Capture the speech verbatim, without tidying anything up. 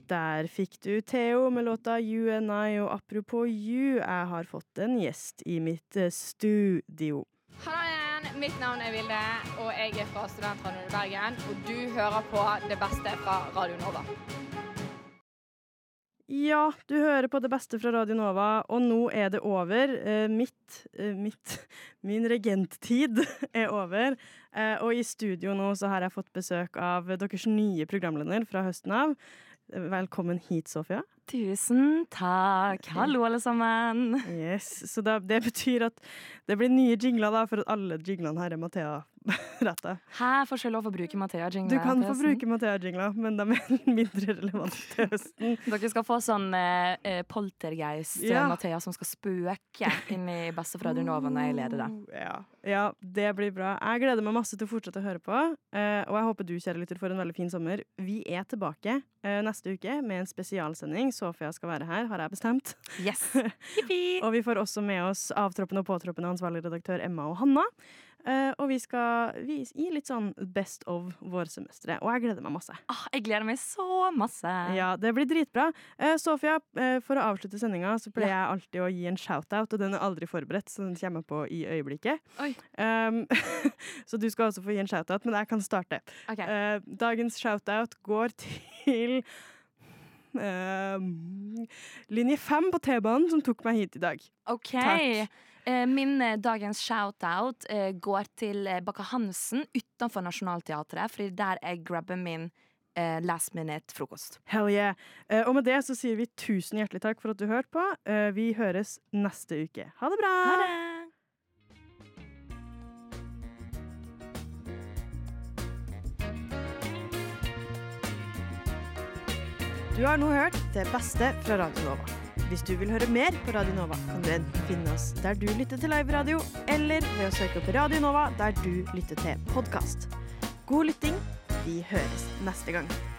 Der fikk du Theo med låta You and I, og apropos you, jeg har fått en gjest i mitt studio. Hallo igjen, mitt navn er Vilde, og jeg er fra Studentradioen i Bergen, og du hører på det beste fra Radio Nova. Ja, du hører på det beste fra Radio Nova, og nå er det over. Mitt, mitt, min regenttid er over, og i studio nå så har jeg fått besøk av deres nye programleder fra høsten av. Velkommen hit, Sofia. Tusen takk. Hallo, alle sammen. Yes, så da, det betyr at det blir nye jingler da, for at alle jinglene her er Mathea-rettet. Her får jeg lov å bruke Mathea-jingler. Du kan få bruke Mathea-jingler, men de er mindre relevante til høsten. Dere skal få sånn eh, poltergeist, Ja. Mathea, som skal spøke inn i Beste fra Radio Nova når jeg leder det. Ja, ja, det blir bra. Jeg gleder meg masse til å fortsette å høre på, eh, og jeg håper du, kjære lytter, får en veldig fin sommer. Vi er tilbake eh, neste uke med en spesialsending. Sofia skal være her, har jeg bestemt. Yes. Hippie. Og vi får også med oss avtroppende og påtroppende ansvarlig redaktør Emma og Hanna. Uh, og vi skal vi, gi litt sånn best of vårsemesteret. Og jeg gleder meg masse. Ah, jeg gleder meg så masse. Ja, det blir dritbra. Uh, Sofia, uh, for å avslutte sendinga så pleier jeg alltid å gi en shoutout, og den er aldri forberedt, så den kommer på i øyeblikket. Oi. Um, så du skal også få gi en shoutout, men jeg kan starte. Okay. Uh, dagens shoutout går til Uh, linje fem på T-banen som tok meg hit i dag. Ok, Takk. Eh, Min eh, dagens shoutout eh, går til eh, Bakke Hansen utenfor Nationaltheatret, fordi der jeg grabber min eh, last minute frokost. Hell yeah. Uh, og med det så sier vi tusen hjertelig takk for at du hørte på. Uh, vi høres neste uke. Ha det bra! Ha det! Du har nå hørt det beste fra Radio Nova. Hvis du vil høre mer på Radio Nova, kan du enten finne oss der du lytter til live radio, eller ved å søke opp Radio Nova der du lytter til podcast. God lytting. Vi høres neste gang.